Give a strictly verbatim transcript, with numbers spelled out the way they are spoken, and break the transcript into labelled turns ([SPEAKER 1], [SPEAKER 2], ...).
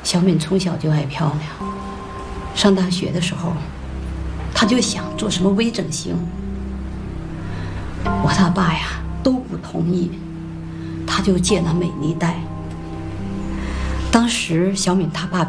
[SPEAKER 1] 小敏从小就爱漂亮，上大学的时候，她就想做什么微整形。我他爸呀都不同意，她就借那美丽贷。当时小敏她爸